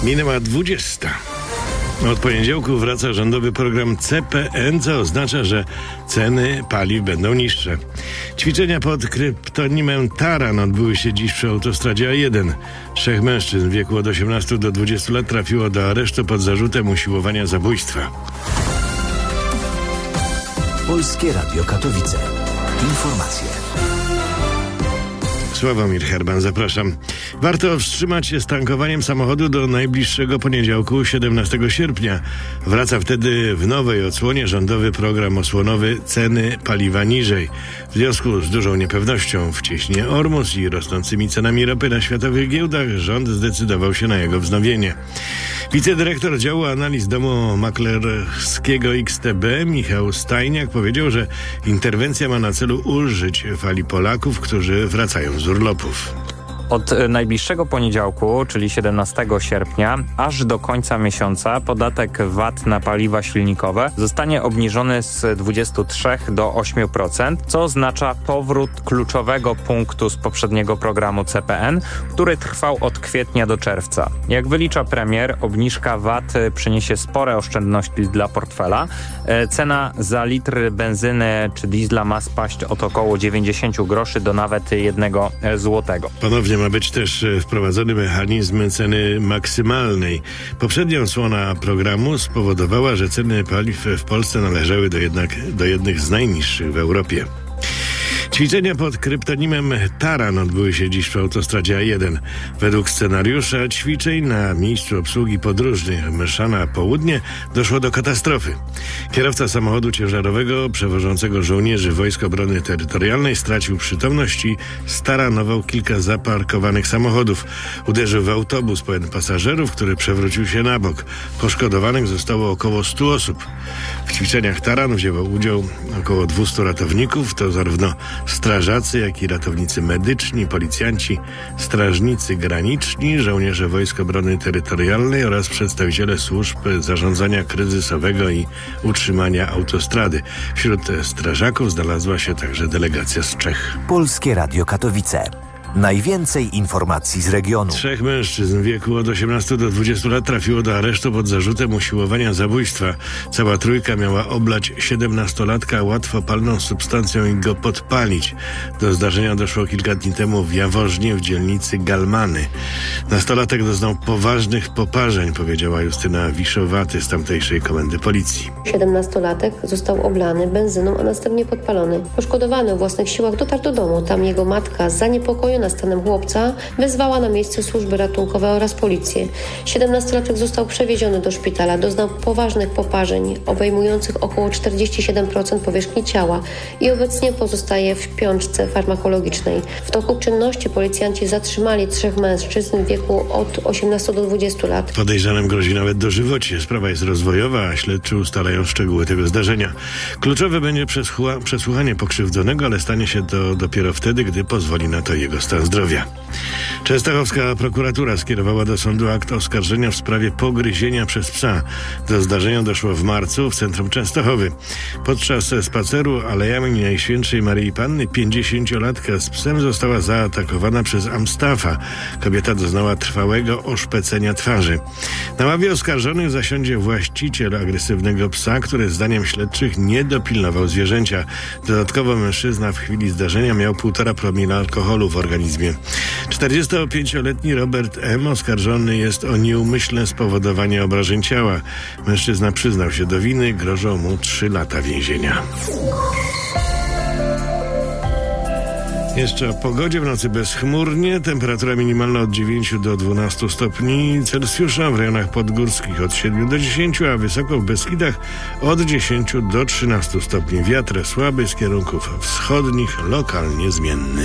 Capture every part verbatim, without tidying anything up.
Minęła dwudziesta. Od poniedziałku wraca rządowy program C P N, co oznacza, że ceny paliw będą niższe. Ćwiczenia pod kryptonimem Taran odbyły się dziś przy autostradzie A jeden. Trzech mężczyzn w wieku od osiemnastu do dwudziestu lat trafiło do aresztu pod zarzutem usiłowania zabójstwa. Polskie Radio Katowice. Informacje. Sławomir Herban, zapraszam. Warto wstrzymać się z tankowaniem samochodu do najbliższego poniedziałku, siedemnastego sierpnia. Wraca wtedy w nowej odsłonie rządowy program osłonowy Ceny paliwa niżej. W związku z dużą niepewnością w cieśninie Ormus i rosnącymi cenami ropy na światowych giełdach rząd zdecydował się na jego wznowienie. Wicedyrektor działu analiz domu maklerskiego X T B Michał Stajniak powiedział, że interwencja ma na celu ulżyć fali Polaków, którzy wracają z urlopów. Od najbliższego poniedziałku, czyli siedemnastego sierpnia, aż do końca miesiąca podatek V A T na paliwa silnikowe zostanie obniżony z dwudziestu trzech do ośmiu procent, co oznacza powrót kluczowego punktu z poprzedniego programu C P N, który trwał od kwietnia do czerwca. Jak wylicza premier, obniżka V A T przyniesie spore oszczędności dla portfela. Cena za litr benzyny czy diesla ma spaść od około dziewięćdziesięciu groszy do nawet jednego złotego. Ponownie ma być też wprowadzony mechanizm ceny maksymalnej. Poprzednia odsłona programu spowodowała, że ceny paliw w Polsce należały do, jednak, do jednych z najniższych w Europie. Ćwiczenia pod kryptonimem Taran odbyły się dziś przy autostradzie A jeden. Według scenariusza ćwiczeń na miejscu obsługi podróżnych Myszana Południe doszło do katastrofy. Kierowca samochodu ciężarowego przewożącego żołnierzy Wojsk Obrony Terytorialnej stracił przytomność i staranował kilka zaparkowanych samochodów. Uderzył w autobus pełen pasażerów, który przewrócił się na bok. Poszkodowanych zostało około stu osób. W ćwiczeniach Taran wzięło udział około dwustu ratowników, to zarówno strażacy, jak i ratownicy medyczni, policjanci, strażnicy graniczni, żołnierze Wojsk Obrony Terytorialnej oraz przedstawiciele służb zarządzania kryzysowego i utrzymania autostrady. Wśród strażaków znalazła się także delegacja z Czech. Polskie Radio Katowice. Najwięcej informacji z regionu. Trzech mężczyzn w wieku od osiemnastu do dwudziestu lat trafiło do aresztu pod zarzutem usiłowania zabójstwa. Cała trójka miała oblać siedemnastolatka łatwopalną substancją i go podpalić. Do zdarzenia doszło kilka dni temu w Jaworznie w dzielnicy Galmany. Nastolatek doznał poważnych poparzeń, powiedziała Justyna Wiszowaty z tamtejszej komendy policji. Siedemnastolatek został oblany benzyną, a następnie podpalony. Poszkodowany o własnych siłach dotarł do domu. Tam jego matka, zaniepokojona stanem chłopca, wezwała na miejsce służby ratunkowe oraz policję. siedemnastolatek został przewieziony do szpitala. Doznał poważnych poparzeń obejmujących około czterdzieści siedem procent powierzchni ciała i obecnie pozostaje w śpiączce farmakologicznej. W toku czynności policjanci zatrzymali trzech mężczyzn w wieku od osiemnastu do dwudziestu lat. Podejrzanym grozi nawet dożywocie. Sprawa jest rozwojowa, a śledczy ustalają szczegóły tego zdarzenia. Kluczowe będzie przesłucha- przesłuchanie pokrzywdzonego, ale stanie się to dopiero wtedy, gdy pozwoli na to jego stan zdrowia. Częstochowska prokuratura skierowała do sądu akt oskarżenia w sprawie pogryzienia przez psa. Do zdarzenia doszło w marcu w centrum Częstochowy. Podczas spaceru alejami Najświętszej Maryi Panny pięćdziesięciolatka z psem została zaatakowana przez Amstafa. Kobieta doznała trwałego oszpecenia twarzy. Na ławie oskarżonych zasiądzie właściciel agresywnego psa, który zdaniem śledczych nie dopilnował zwierzęcia. Dodatkowo mężczyzna w chwili zdarzenia miał półtora promila alkoholu w organizmie. czterdziestopięcioletni Robert M. oskarżony jest o nieumyślne spowodowanie obrażeń ciała. Mężczyzna przyznał się do winy, grożą mu trzy lata więzienia. Jeszcze o pogodzie. W nocy bezchmurnie, temperatura minimalna od dziewięciu do dwunastu stopni Celsjusza, w rejonach podgórskich od siedmiu do dziesięciu, a wysoko w Beskidach od dziesięciu do trzynastu stopni. Wiatr słaby z kierunków wschodnich, lokalnie zmienny.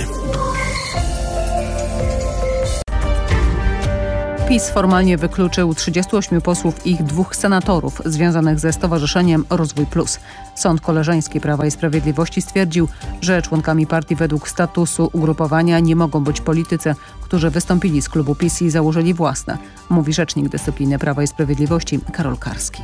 PiS formalnie wykluczył trzydziestu ośmiu posłów i ich dwóch senatorów związanych ze Stowarzyszeniem Rozwój Plus. Sąd Koleżeński Prawa i Sprawiedliwości stwierdził, że członkami partii według statusu ugrupowania nie mogą być politycy, którzy wystąpili z klubu PiS i założyli własne, mówi rzecznik dyscypliny Prawa i Sprawiedliwości Karol Karski.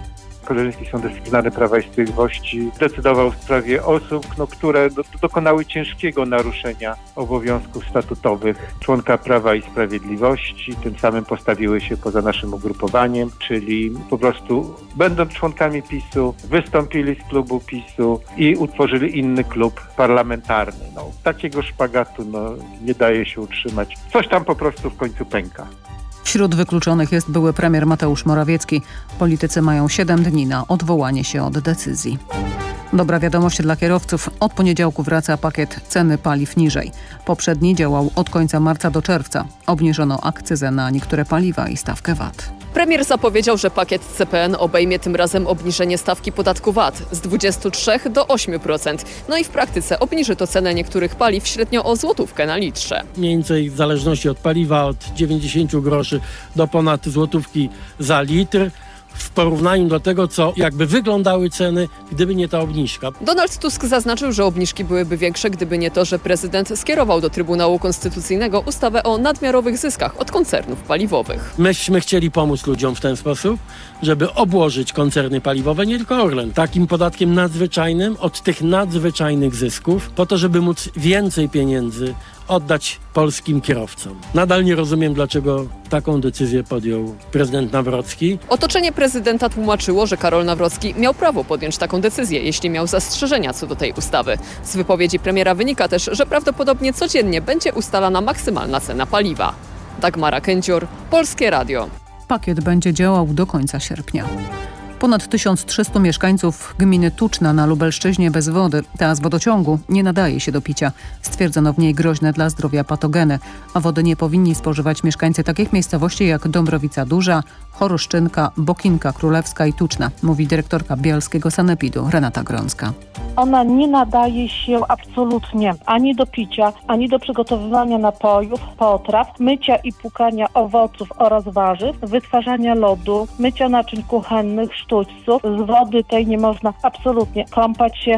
Koleżeński Sąd Dyscyplinarny Prawa i Sprawiedliwości decydował w sprawie osób, no, które do, dokonały ciężkiego naruszenia obowiązków statutowych członka Prawa i Sprawiedliwości, tym samym postawiły się poza naszym ugrupowaniem, czyli po prostu będąc członkami PiSu, wystąpili z klubu PiSu i utworzyli inny klub parlamentarny. No, takiego szpagatu no, nie daje się utrzymać. Coś tam po prostu w końcu pęka. Wśród wykluczonych jest były premier Mateusz Morawiecki. Politycy mają siedem dni na odwołanie się od decyzji. Dobra wiadomość dla kierowców. Od poniedziałku wraca pakiet ceny paliw niżej. Poprzedni działał od końca marca do czerwca. Obniżono akcyzę na niektóre paliwa i stawkę V A T. Premier zapowiedział, że pakiet C P N obejmie tym razem obniżenie stawki podatku V A T z dwudziestu trzech do ośmiu procent. No i w praktyce obniży to cenę niektórych paliw średnio o złotówkę na litrze. Mniej więcej w zależności od paliwa od dziewięćdziesięciu groszy do ponad złotówki za litr. W porównaniu do tego, co jakby wyglądały ceny, gdyby nie ta obniżka. Donald Tusk zaznaczył, że obniżki byłyby większe, gdyby nie to, że prezydent skierował do Trybunału Konstytucyjnego ustawę o nadmiarowych zyskach od koncernów paliwowych. Myśmy chcieli pomóc ludziom w ten sposób, żeby obłożyć koncerny paliwowe, nie tylko Orlen, takim podatkiem nadzwyczajnym od tych nadzwyczajnych zysków, po to, żeby móc więcej pieniędzy oddać polskim kierowcom. Nadal nie rozumiem, dlaczego taką decyzję podjął prezydent Nawrocki. Otoczenie prezydenta tłumaczyło, że Karol Nawrocki miał prawo podjąć taką decyzję, jeśli miał zastrzeżenia co do tej ustawy. Z wypowiedzi premiera wynika też, że prawdopodobnie codziennie będzie ustalana maksymalna cena paliwa. Dagmara Kędzior, Polskie Radio. Pakiet będzie działał do końca sierpnia. Ponad tysiąc trzystu mieszkańców gminy Tuczna na Lubelszczyźnie bez wody. Ta z wodociągu nie nadaje się do picia. Stwierdzono w niej groźne dla zdrowia patogeny. A wody nie powinni spożywać mieszkańcy takich miejscowości jak Dąbrowica Duża, Choroszczynka, Bokinka Królewska i Tuczna, mówi dyrektorka bielskiego sanepidu Renata Grącka. Ona nie nadaje się absolutnie ani do picia, ani do przygotowywania napojów, potraw, mycia i płukania owoców oraz warzyw, wytwarzania lodu, mycia naczyń kuchennych, sztućców. Z wody tej nie można absolutnie kąpać się.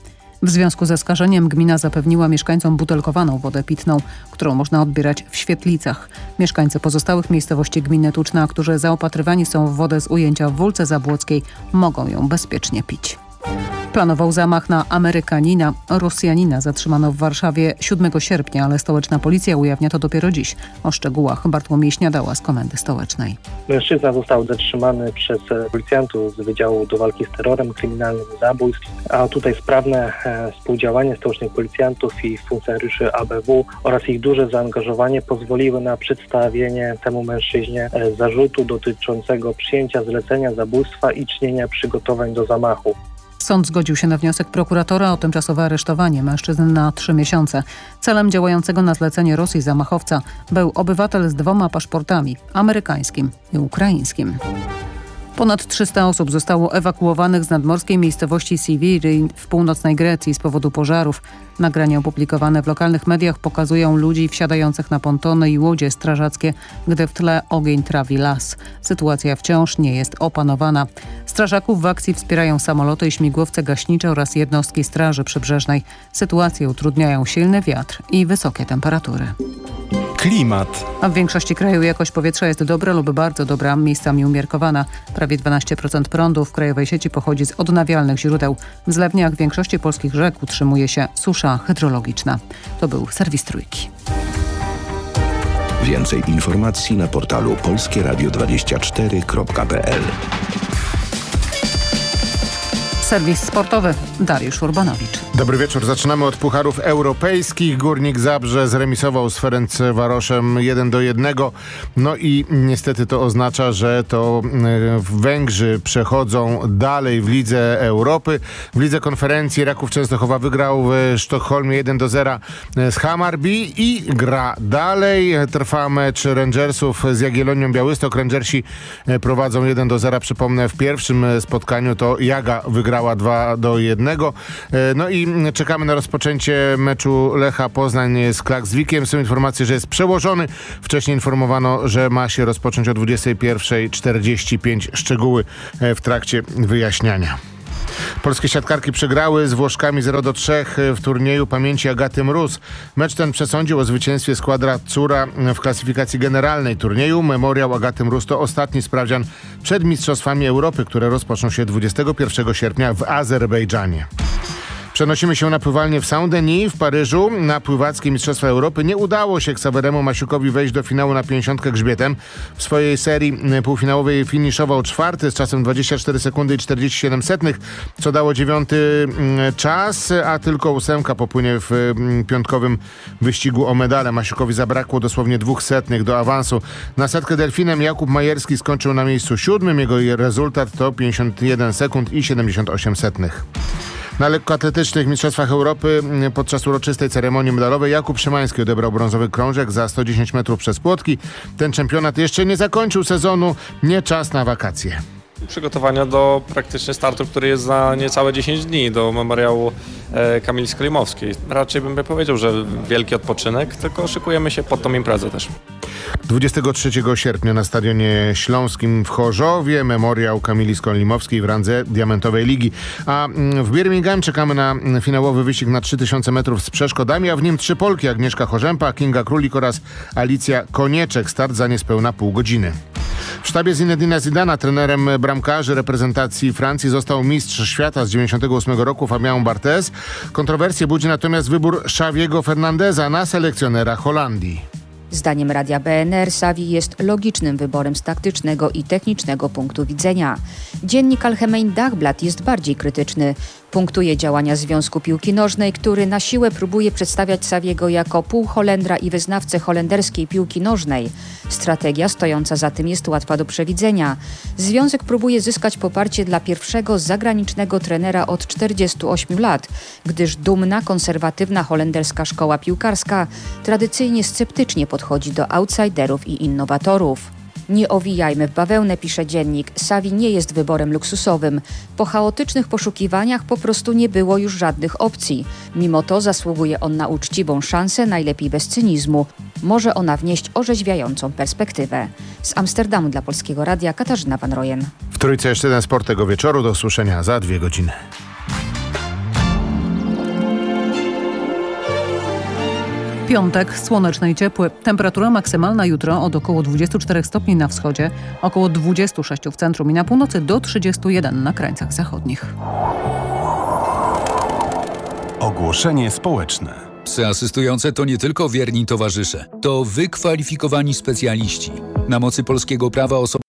W związku ze skażeniem gmina zapewniła mieszkańcom butelkowaną wodę pitną, którą można odbierać w świetlicach. Mieszkańcy pozostałych miejscowości gminy Tuczna, którzy zaopatrywani są w wodę z ujęcia w Wólce Zabłockiej, mogą ją bezpiecznie pić. Planował zamach na Amerykanina. Rosjanina zatrzymano w Warszawie siódmego sierpnia, ale stołeczna policja ujawnia to dopiero dziś. O szczegółach Bartłomiej Śniadała z Komendy Stołecznej. Mężczyzna został zatrzymany przez policjantów z Wydziału do Walki z Terrorem Kryminalnym Zabójstw, a tutaj sprawne współdziałanie stołecznych policjantów i funkcjonariuszy A B W oraz ich duże zaangażowanie pozwoliły na przedstawienie temu mężczyźnie zarzutu dotyczącego przyjęcia zlecenia zabójstwa i czynienia przygotowań do zamachu. Sąd zgodził się na wniosek prokuratora o tymczasowe aresztowanie mężczyzn na trzy miesiące. Celem działającego na zlecenie Rosji zamachowca był obywatel z dwoma paszportami, amerykańskim i ukraińskim. Ponad trzysta osób zostało ewakuowanych z nadmorskiej miejscowości Siviri w północnej Grecji z powodu pożarów. Nagrania opublikowane w lokalnych mediach pokazują ludzi wsiadających na pontony i łodzie strażackie, gdy w tle ogień trawi las. Sytuacja wciąż nie jest opanowana. Strażaków w akcji wspierają samoloty i śmigłowce gaśnicze oraz jednostki Straży Przybrzeżnej. Sytuację utrudniają silny wiatr i wysokie temperatury. Klimat. A w większości kraju jakość powietrza jest dobra lub bardzo dobra, miejscami umiarkowana. Prawie dwanaście procent prądu w krajowej sieci pochodzi z odnawialnych źródeł. W zlewniach większości polskich rzek utrzymuje się susza hydrologiczna. To był serwis Trójki. Więcej informacji na portalu polskie radio dwadzieścia cztery kropka p l. Serwis sportowy. Dariusz Urbanowicz. Dobry wieczór. Zaczynamy od pucharów europejskich. Górnik Zabrze zremisował z Ferencvaroszem jeden do jednego. No i niestety to oznacza, że to Węgrzy przechodzą dalej w Lidze Europy. W Lidze Konferencji Raków Częstochowa wygrał w Sztokholmie jeden do zera z Hammarby i gra dalej. Trwa mecz Rangersów z Jagiellonią Białystok. Rangersi prowadzą jeden do zera. Przypomnę, w pierwszym spotkaniu to Jaga wygrała dwa do jednego. No i czekamy na rozpoczęcie meczu Lecha Poznań z Klaksvikiem. Są informacje, że jest przełożony. Wcześniej informowano, że ma się rozpocząć o dwudziestej pierwszej czterdzieści pięć. Szczegóły w trakcie wyjaśniania. Polskie siatkarki przegrały z Włoszkami zero do trzech w turnieju pamięci Agaty Mróz. Mecz ten przesądził o zwycięstwie Squadra Azzurra w klasyfikacji generalnej turnieju. Memoriał Agaty Mróz to ostatni sprawdzian przed Mistrzostwami Europy, które rozpoczną się dwudziestego pierwszego sierpnia w Azerbejdżanie. Przenosimy się na pływalnię w Saint-Denis w Paryżu. Na pływackie Mistrzostwa Europy nie udało się Ksaweremu Masiukowi wejść do finału na pięćdziesiątkę grzbietem. W swojej serii półfinałowej finiszował czwarty z czasem dwadzieścia cztery sekundy i czterdzieści siedem setnych, co dało dziewiąty czas, a tylko ósemka popłynie w piątkowym wyścigu o medale. Masiukowi zabrakło dosłownie dwóch setnych do awansu. Na setkę delfinem Jakub Majerski skończył na miejscu siódmym. Jego rezultat to pięćdziesiąt jeden sekund i siedemdziesiąt osiem setnych. Na lekkoatletycznych Mistrzostwach Europy podczas uroczystej ceremonii medalowej Jakub Szymański odebrał brązowy krążek za sto dziesięć metrów przez płotki. Ten czempionat jeszcze nie zakończył sezonu, nie czas na wakacje. Przygotowania do praktycznie startu, który jest za niecałe dziesięć dni, do memoriału e, Kamili Skolimowskiej. Raczej bym powiedział, że wielki odpoczynek, tylko szykujemy się pod tą imprezę też. dwudziestego trzeciego sierpnia na Stadionie Śląskim w Chorzowie memoriał Kamili Skolimowskiej w randze Diamentowej Ligi. A w Birmingham czekamy na finałowy wyścig na trzy tysiące metrów z przeszkodami, a w nim trzy Polki: Agnieszka Chorzępa, Kinga Królik oraz Alicja Konieczek. Start za niespełna pół godziny. W sztabie Zinedina Zidana trenerem bramkarzy reprezentacji Francji został mistrz świata z dziewięćdziesiątego ósmego roku Fabien Barthez. Kontrowersje budzi natomiast wybór Xaviego Fernandeza na selekcjonera Holandii. Zdaniem Radia B N R Xavi jest logicznym wyborem z taktycznego i technicznego punktu widzenia. Dziennik Algemeen Dagblad jest bardziej krytyczny. Punktuje działania Związku Piłki Nożnej, który na siłę próbuje przedstawiać Xaviego jako półholendra i wyznawcę holenderskiej piłki nożnej. Strategia stojąca za tym jest łatwa do przewidzenia. Związek próbuje zyskać poparcie dla pierwszego zagranicznego trenera od czterdziestu ośmiu lat, gdyż dumna, konserwatywna holenderska szkoła piłkarska tradycyjnie sceptycznie podchodzi do outsiderów i innowatorów. Nie owijajmy w bawełnę, pisze dziennik. Xavi nie jest wyborem luksusowym. Po chaotycznych poszukiwaniach po prostu nie było już żadnych opcji. Mimo to zasługuje on na uczciwą szansę, najlepiej bez cynizmu. Może ona wnieść orzeźwiającą perspektywę. Z Amsterdamu dla Polskiego Radia Katarzyna Van Rojen. W Trójce jeszcze jeden sport tego wieczoru. Do usłyszenia za dwie godziny. Piątek, słoneczny i ciepły. Temperatura maksymalna jutro od około dwudziestu czterech stopni na wschodzie, około dwudziestu sześciu w centrum i na północy do trzydziestu jeden na krańcach zachodnich. Ogłoszenie społeczne. Psy asystujące to nie tylko wierni towarzysze, to wykwalifikowani specjaliści. Na mocy polskiego prawa osoby